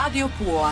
Radio Pula.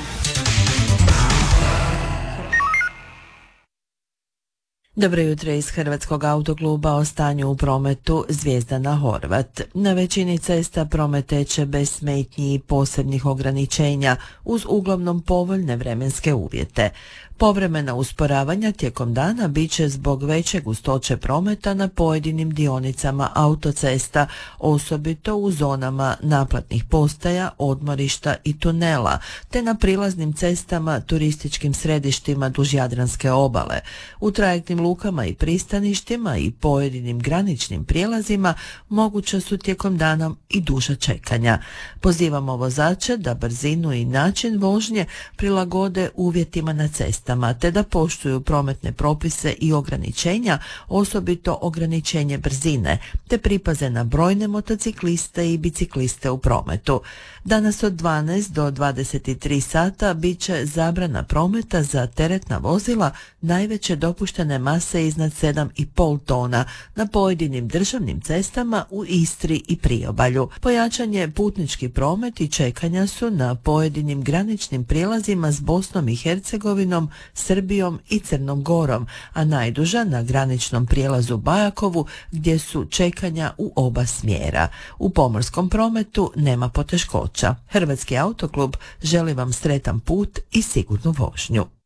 Dobro jutro iz Hrvatskog autokluba o stanju u prometu Zvijezdana Horvat. Na većini cesta promet teče bez smetnji i posebnih ograničenja uz uglavnom povoljne vremenske uvjete. Povremena usporavanja tijekom dana bit će zbog veće gustoće prometa na pojedinim dionicama autocesta, osobito u zonama naplatnih postaja, odmorišta i tunela, te na prilaznim cestama turističkim središtima duž Jadranske obale. U trajektnim lukama i pristaništima i pojedinim graničnim prijelazima moguća su tijekom dana i duža čekanja. Pozivamo vozače da brzinu i način vožnje prilagode uvjetima na cestama, te da poštuju prometne propise i ograničenja, osobito ograničenje brzine, te pripaze na brojne motocikliste i bicikliste u prometu. Danas od 12 do 23 sata bit će zabrana prometa za teretna vozila najveće dopuštene mase iznad 7,5 tona na pojedinim državnim cestama u Istri i Priobalju. Pojačan je putnički promet i čekanja su na pojedinim graničnim prijelazima s Bosnom i Hercegovinom, Srbijom i Crnom Gorom, a najduža na graničnom prijelazu Bajakovu gdje su čekanja u oba smjera. U pomorskom prometu nema poteškoća. Hrvatski autoklub želi vam sretan put i sigurnu vožnju.